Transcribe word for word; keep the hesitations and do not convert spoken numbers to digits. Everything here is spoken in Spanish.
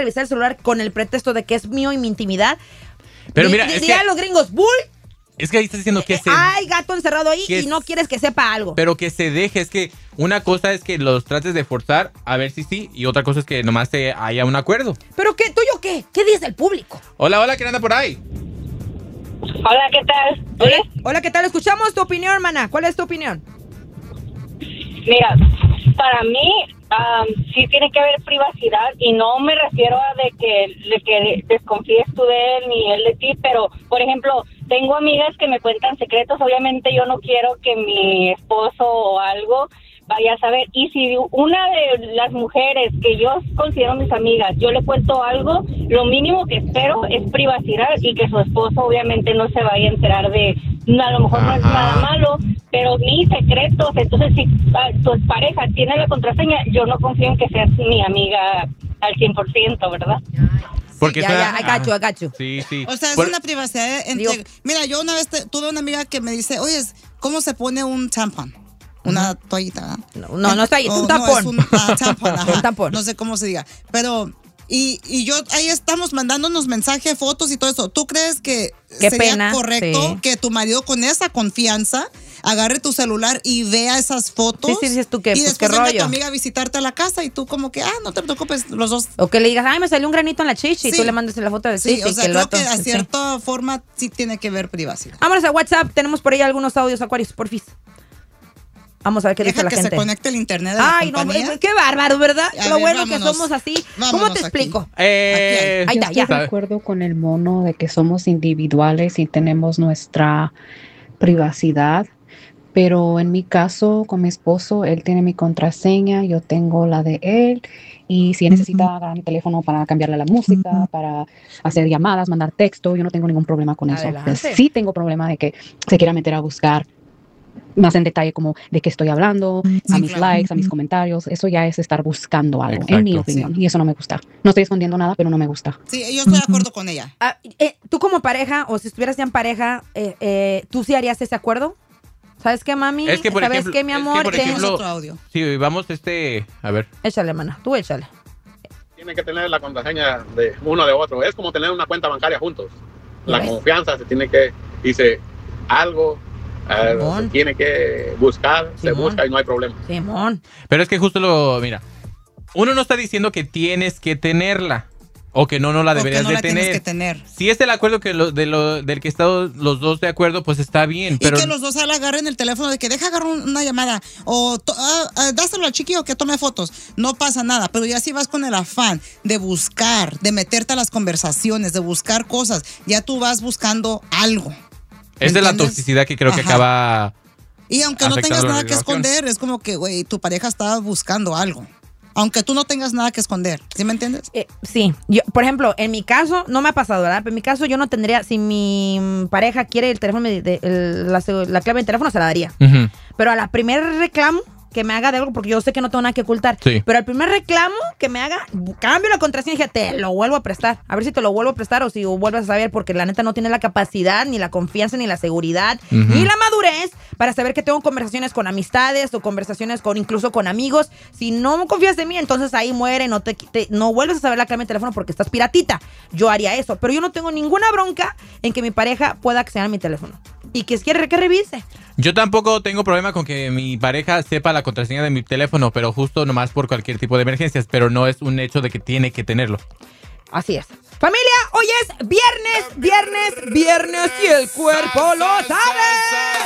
revisar el celular con el pretexto de que es mío y mi intimidad. Pero D- mira, d- es dirán que, los gringos, bull. es que ahí estás diciendo que Eh, se... hay gato encerrado ahí que y no es- quieres que sepa algo. Pero que se deje, es que una cosa es que los trates de forzar a ver si sí, y otra cosa es que nomás te haya un acuerdo. ¿Pero qué? ¿Tuyo qué? ¿Qué dice el público? Hola, hola, ¿quién anda por ahí? Hola, ¿qué tal? Hola, hola, ¿qué tal? Escuchamos tu opinión, hermana. ¿Cuál es tu opinión? Mira, para mí um, sí tiene que haber privacidad y no me refiero a de que, de que desconfíes tú de él ni él de ti, pero, por ejemplo, tengo amigas que me cuentan secretos. Obviamente yo no quiero que mi esposo o algo vaya a saber. Y si una de las mujeres que yo considero mis amigas, yo le cuento algo, lo mínimo que espero es privacidad y que su esposo obviamente no se vaya a enterar de, a lo mejor no es nada malo, pero ni secretos. Entonces, si uh, tu pareja tiene la contraseña, yo no confío en que seas mi amiga al cien por ciento, ¿verdad? Porque ya, está- ya, I got you, I got you. Sí, sí. O sea, es Por- una privacidad entre... Digo- Mira, yo una vez te- tuve una amiga que me dice, oye, ¿cómo se pone un tampón? Una toallita, ¿verdad? No, no, no está ahí, es Oh, un no, tampón. es un ah, tampón, ajá. Un tampón. No sé cómo se diga. Pero, y, y yo, ahí estamos mandándonos mensajes, fotos y todo eso. ¿Tú crees que Qué sería pena, correcto sí. que tu marido con esa confianza agarre tu celular y vea esas fotos? Sí, sí, dices tú que, y pues, después qué venga rollo. tu amiga a visitarte a la casa y tú como que, ah, no te preocupes, los dos. O que le digas, ay, me salió un granito en la chichi y Sí. tú le mandes la foto de Sí, chichi. o sea, que el creo vato- que a sí. cierta forma sí tiene que ver privacidad. Vámonos a WhatsApp, tenemos por ahí algunos audios, Aquarius, porfis. Vamos a ver qué dice Deja la que gente. se conecte el internet de la Ay, no, compañía. eh, qué bárbaro, ¿verdad? A Lo ver, bueno vámonos. que somos así. ¿Cómo Vámonos te aquí. explico? Eh, Ahí Yo está, ya. estoy de acuerdo con el mono de que somos individuales y tenemos nuestra privacidad, pero en mi caso con mi esposo, él tiene mi contraseña, yo tengo la de él, y si él necesita agarrar mi teléfono para cambiarle la música, para hacer llamadas, mandar texto, yo no tengo ningún problema con eso. Adelante. Sí tengo problema de que se quiera meter a buscar más en detalle como de qué estoy hablando, a mis claro. likes, a mis comentarios. Eso ya es estar buscando algo, en mi Exacto. opinión, y eso no me gusta. No estoy escondiendo nada, pero no me gusta. Sí, yo estoy de acuerdo con ella. Ah, eh, tú como pareja, o si estuvieras ya en pareja, eh, eh, ¿tú sí harías ese acuerdo? ¿Sabes qué, mami? Es que, por ¿Sabes ejemplo- qué, mi es que, amor? por Te- ejemplo- Otro audio. sí, vamos este... A ver. Échale, mana. Tú échale. Tienen que tener la contraseña de uno de otro. Es como tener una cuenta bancaria juntos. La ¿Ves? confianza se tiene que, dice, algo eh, Simón. se tiene que buscar, se Simón. busca y no hay problema. Simón. Pero es que justo lo... Mira, uno no está diciendo que tienes que tenerla o que no, no la O que deberías no de la tienes tener. que tener. Si es el acuerdo que lo, de lo, del que están los dos de acuerdo, pues está bien. Pero Y que los dos al agarren el teléfono de que deja agarrar un- una llamada o to- ah, ah, dáselo al chiquillo que tome fotos. No pasa nada, pero ya si vas con el afán de buscar, de meterte a las conversaciones, de buscar cosas, ya tú vas buscando algo. esa es la ¿entiendes? toxicidad que creo que Ajá. acaba... Y aunque no afectando tengas la nada que relación. esconder, es como que, güey, tu pareja está buscando algo. Aunque tú no tengas nada que esconder. ¿Sí me entiendes? Eh, sí, yo, por ejemplo, en mi caso, no me ha pasado, ¿verdad? Pero en mi caso yo no tendría, si mi mm, pareja quiere el teléfono, de, de- el- la, la clave del teléfono, se la daría. Ujú. Pero a la primer reclamo que me haga de algo, porque yo sé que no tengo nada que ocultar, Sí. pero al primer reclamo que me haga, cambio la contraseña y dije, te lo vuelvo a prestar. A ver si te lo vuelvo a prestar o si vuelves a saber, porque la neta no tiene la capacidad, ni la confianza, ni la seguridad, Ujú. ni la madurez para saber que tengo conversaciones con amistades o conversaciones con incluso con amigos. Si no confías en mí, entonces ahí muere, no te, te- no vuelves a saber la clave del teléfono porque estás piratita. Yo haría eso, pero yo no tengo ninguna bronca en que mi pareja pueda acceder a mi teléfono. Y que quiere que revise. Yo tampoco tengo problema con que mi pareja sepa la contraseña de mi teléfono, pero justo nomás por cualquier tipo de emergencias, pero no es un hecho de que tiene que tenerlo. Así es. Familia, hoy es viernes, viernes, viernes y el cuerpo lo sabe.